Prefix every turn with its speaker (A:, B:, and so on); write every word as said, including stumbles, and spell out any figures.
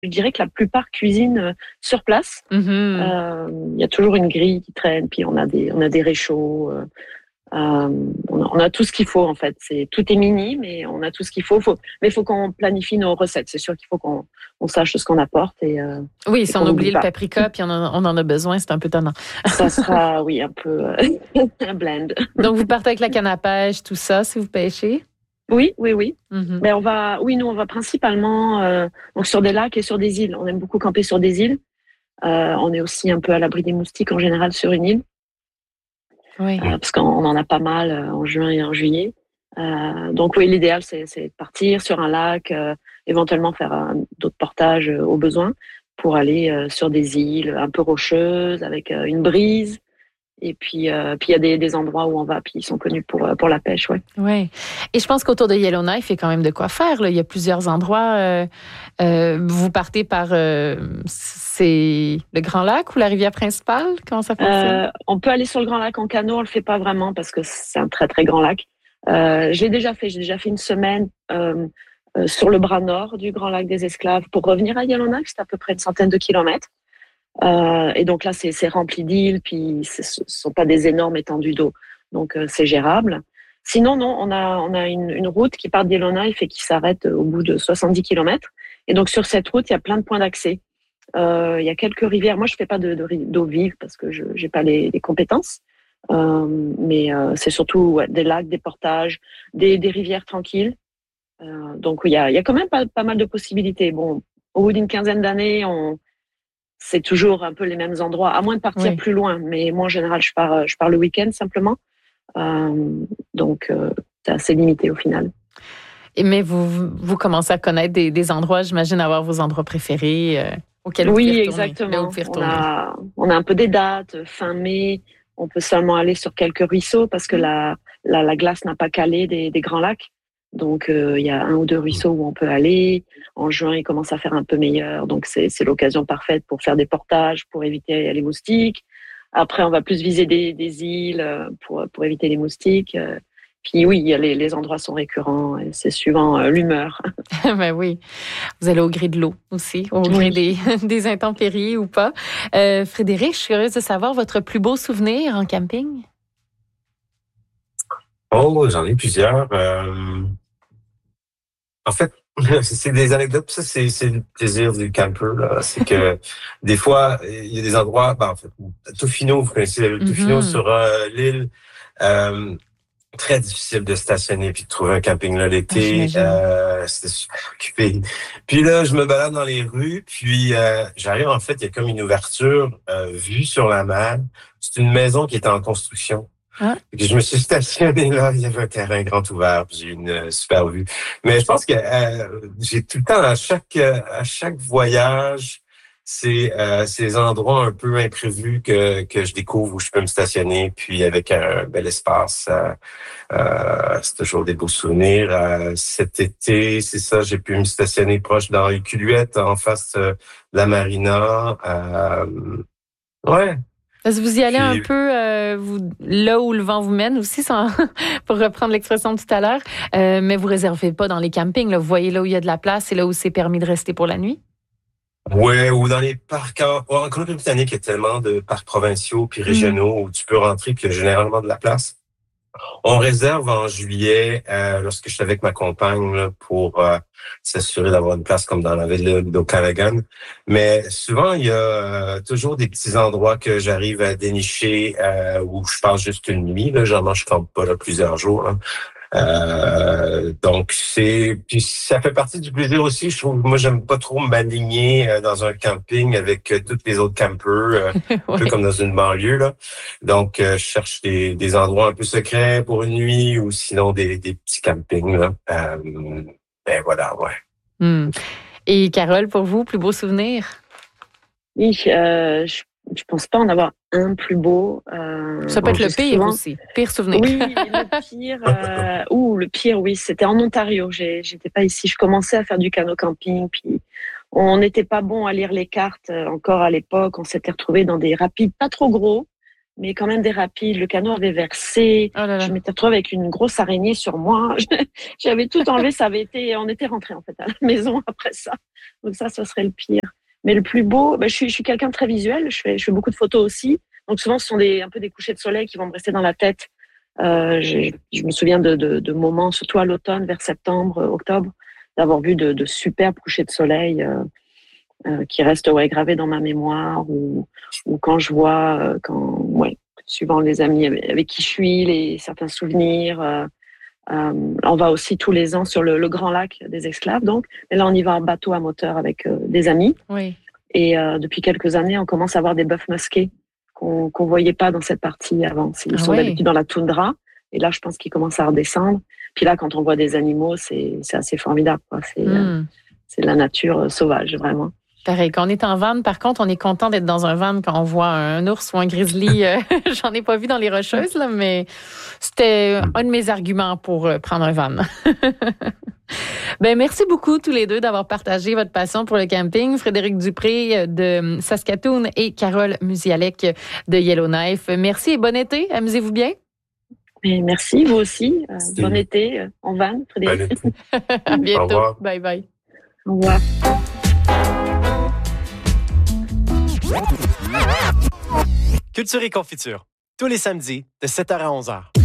A: je dirais que la plupart cuisinent euh, sur place. Il
B: Mm-hmm.
A: euh, y a toujours une grille qui traîne, puis on a des, on a des réchauds. Euh, euh, on, a, on a tout ce qu'il faut en fait. C'est, tout est mini, mais on a tout ce qu'il faut. faut mais il faut qu'on planifie nos recettes. C'est sûr qu'il faut qu'on on sache ce qu'on apporte. Et, euh,
B: Oui,
A: et
B: si
A: qu'on
B: on oublie
A: pas.
B: le paprika, puis on, en- on en a besoin, c'est un peu tannant.
A: Ça sera, oui, un peu euh, un blend.
B: Donc, vous partez avec la canne à pêche, tout ça, si vous pêchez?
A: Oui, oui, oui.
B: Mm-hmm.
A: Mais on va, oui, nous on va principalement euh, donc sur des lacs et sur des îles. On aime beaucoup camper sur des îles. Euh, on est aussi un peu à l'abri des moustiques en général sur une île.
B: Oui.
A: Euh, parce qu'on en a pas mal euh, en juin et en juillet. Euh, donc oui, l'idéal c'est, c'est de partir sur un lac, euh, éventuellement faire un, d'autres portages euh, au besoin pour aller euh, sur des îles un peu rocheuses avec euh, une brise. Et puis, euh, puis il y a des, des endroits où on va, puis ils sont connus pour pour la pêche, ouais.
B: Oui. Et je pense qu'autour de Yellowknife, il y a quand même de quoi faire. Là. Il y a plusieurs endroits. Euh, euh, vous partez par euh, c'est le Grand Lac ou la rivière principale? Comment ça fonctionne?
A: Euh, on peut aller sur le Grand Lac en canot, on le fait pas vraiment parce que c'est un très très grand lac. Euh, je l'ai déjà fait, j'ai déjà fait une semaine euh, euh, sur le bras nord du Grand Lac des Esclaves pour revenir à Yellowknife, c'est à peu près une centaine de kilomètres. Euh, et donc là, c'est, c'est rempli d'îles, puis ce ne sont pas des énormes étendues d'eau, donc euh, c'est gérable. Sinon, non, on a on a une, une route qui part de Yellowknife et qui s'arrête au bout de soixante-dix kilomètres. Et donc sur cette route, il y a plein de points d'accès. Euh, il y a quelques rivières. Moi, je fais pas de, de d'eau vive parce que je j'ai pas les, les compétences. Euh, mais euh, c'est surtout ouais, des lacs, des portages, des, des rivières tranquilles. Euh, donc il y a il y a quand même pas, pas mal de possibilités. Bon, au bout d'une quinzaine d'années, on c'est toujours un peu les mêmes endroits, à moins de partir
B: Oui.
A: plus loin. Mais moi, en général, je pars je pars le week-end simplement. Euh, donc euh, c'est assez limité au final.
B: Et, mais vous vous commencez à connaître des, des endroits, j'imagine avoir vos endroits préférés. Euh, auquel vous
A: Oui,
B: pouvez retourner.
A: exactement.
B: Là, vous pouvez
A: On
B: retourner.
A: a, on a un peu des dates. Fin mai, on peut seulement aller sur quelques ruisseaux parce que la, la, la glace n'a pas calé des, des grands lacs. Donc, euh, il y a un ou deux ruisseaux où on peut aller. En juin, il commence à faire un peu meilleur. Donc, c'est, c'est l'occasion parfaite pour faire des portages, pour éviter les moustiques. Après, on va plus viser des, des îles pour, pour éviter les moustiques. Puis oui, les, les endroits sont récurrents. Et c'est suivant euh, l'humeur.
B: Ben oui. Vous allez au gré de l'eau aussi, au gré
A: Oui.
B: des, des intempéries ou pas. Euh, Frédéric, je suis curieuse de savoir votre plus beau souvenir en camping.
C: Oh, j'en ai plusieurs. Euh, en fait, c'est des anecdotes. Ça, c'est, c'est le plaisir du camper, là. C'est que des fois, il y a des endroits, ben, en fait, Tofino, vous connaissez le Tofino
B: Mm-hmm.
C: sur euh, l'île. Euh, Très difficile de stationner puis de trouver un camping là l'été.
B: Ah,
C: euh, c'était super occupé. Puis là, je me balade dans les rues, puis euh, j'arrive, en fait, il y a comme une ouverture euh, vue sur la mer. C'est une maison qui est en construction.
B: Ah.
C: Et je me suis stationné là, il y avait un terrain grand ouvert, puis j'ai eu une euh, super vue. Mais je pense que euh, j'ai tout le temps, à chaque euh, à chaque voyage, c'est euh, ces endroits un peu imprévus que que je découvre où je peux me stationner, puis avec un bel espace. Euh, euh, c'est toujours des beaux souvenirs. Euh, cet été, c'est ça, j'ai pu me stationner proche dans les Culuettes, en face euh, de la marina. Euh, ouais.
B: Est-ce que vous y allez
C: Puis,
B: un peu euh, vous, là où le vent vous mène aussi, sans, pour reprendre l'expression de tout à l'heure, euh, mais vous réservez pas dans les campings. Là. Vous voyez là où il y a de la place et là où c'est permis de rester pour la nuit?
C: ouais, ou dans les parcs. En, en Colombie-Britannique, il y a tellement de parcs provinciaux puis régionaux mmh. où tu peux rentrer puis il y a généralement de la place. On réserve en juillet, euh, lorsque je suis avec ma compagne, là, pour euh, s'assurer d'avoir une place comme dans la ville d'Okanagan. Mais souvent, il y a euh, toujours des petits endroits que j'arrive à dénicher euh, où je passe juste une nuit. Là, généralement, je campe pas là plusieurs jours. Hein. Euh, donc c'est puis ça fait partie du plaisir aussi. Je trouve, moi, j'aime pas trop m'aligner euh, dans un camping avec euh, tous les autres campers, euh, ouais. un peu comme dans une banlieue là. Donc euh, je cherche des, des endroits un peu secrets pour une nuit ou sinon des, des petits campings là. Euh, ben voilà, ouais.
B: Mm. Et Carole, pour vous, plus beau souvenir?
A: Oui, euh, je Je pense pas en avoir un plus beau. Euh,
B: ça peut être le pire
A: souvent...
B: aussi. Pire souvenir.
A: Oui, le pire. Euh... Ouh, le pire, oui, c'était en Ontario. J'ai, j'étais pas ici. Je commençais à faire du canot camping, puis on n'était pas bon à lire les cartes encore à l'époque. On s'était retrouvés dans des rapides pas trop gros, mais quand même des rapides. Le canot avait versé.
B: Oh là là.
A: Je m'étais retrouvée avec une grosse araignée sur moi. J'avais tout enlevé. Ça avait été, on était rentrés en fait à la maison après ça. Donc ça, ce serait le pire. Mais le plus beau, ben, je suis, je suis quelqu'un de très visuel. Je fais, je fais beaucoup de photos aussi. Donc souvent, ce sont des, un peu des couchers de soleil qui vont me rester dans la tête. Euh, je, je me souviens de, de, de moments, surtout à l'automne, vers septembre, octobre, d'avoir vu de, de superbes couchers de soleil euh, euh, qui restent ouais, gravés dans ma mémoire. Ou, ou quand je vois, euh, quand, ouais, suivant les amis avec, avec qui je suis, les certains souvenirs. Euh, euh, on va aussi tous les ans sur le, le Grand Lac des Esclaves. Donc, et là, on y va en bateau à moteur avec euh, des amis.
B: Oui.
A: Et euh, depuis quelques années, on commence à avoir des bœufs musqués qu'on qu'on voyait pas dans cette partie avant. Ils sont
B: Ah oui.
A: d'habitude dans la toundra, et là, je pense qu'ils commencent à redescendre. Puis là, quand on voit des animaux, c'est c'est assez formidable, quoi. C'est
B: Mm.
A: euh, c'est la nature euh, sauvage, vraiment.
B: Pareil, quand on est en van, par contre, on est content d'être dans un van quand on voit un ours ou un grizzly. Euh, J'en ai pas vu dans les Rocheuses, là, mais c'était un de mes arguments pour euh, prendre un van. Ben, merci beaucoup tous les deux d'avoir partagé votre passion pour le camping. Frédéric Dupré de Saskatoon et Carole Musialek de Yellowknife. Merci et bon été. Amusez-vous bien.
A: Et merci, vous aussi. Euh,
C: Merci.
A: bon été euh, en van, Frédéric.
B: À bientôt.
C: Au revoir.
B: Bye bye.
A: Au revoir.
D: Culture et confiture, tous les samedis de sept heures à onze heures.